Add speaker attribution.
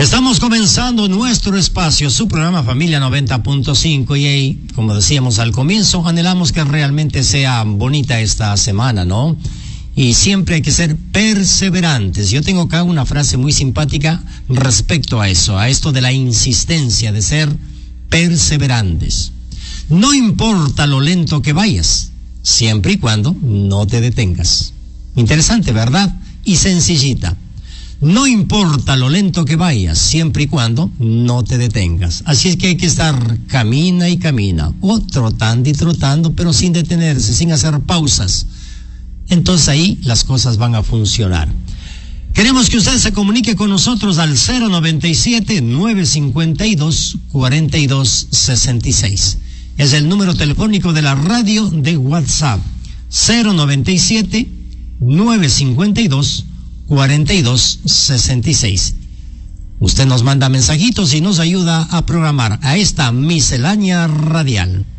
Speaker 1: Estamos comenzando nuestro espacio, su programa Familia 90.5 y ahí, como decíamos al comienzo, anhelamos que realmente sea bonita esta semana, ¿no? Y siempre hay que ser perseverantes. Yo tengo acá una frase muy simpática respecto a eso, a esto de la insistencia de ser perseverantes. No importa lo lento que vayas, siempre y cuando no te detengas. Interesante, ¿verdad? Y sencillita. No importa lo lento que vayas, siempre y cuando no te detengas. Así es que hay que estar camina y camina, o trotando y trotando, pero sin detenerse, sin hacer pausas. Entonces ahí las cosas van a funcionar. Queremos que usted se comunique con nosotros al 097-952-4266. Es el número telefónico de la radio de WhatsApp. 097-952-4266. Usted nos manda mensajitos y nos ayuda a programar a esta miscelánea radial.